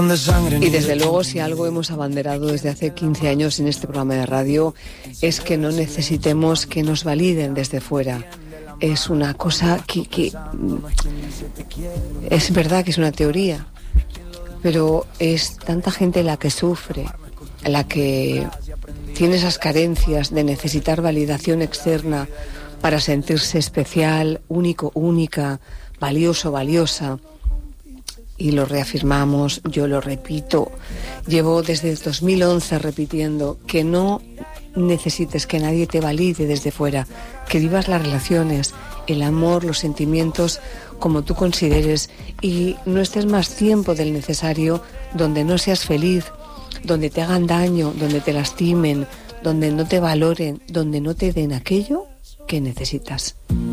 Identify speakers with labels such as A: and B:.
A: Y desde luego, si algo hemos abanderado desde hace 15 años en este programa de radio, es que no necesitemos que nos validen desde fuera. Es una cosa que es verdad que es una teoría, pero es tanta gente la que sufre, la que tiene esas carencias de necesitar validación externa para sentirse especial, único, única, valioso, valiosa. Y lo reafirmamos, yo lo repito, llevo desde el 2011 repitiendo que no necesites que nadie te valide desde fuera, que vivas las relaciones, el amor, los sentimientos como tú consideres y no estés más tiempo del necesario donde no seas feliz, donde te hagan daño, donde te lastimen, donde no te valoren, donde no te den aquello que necesitas.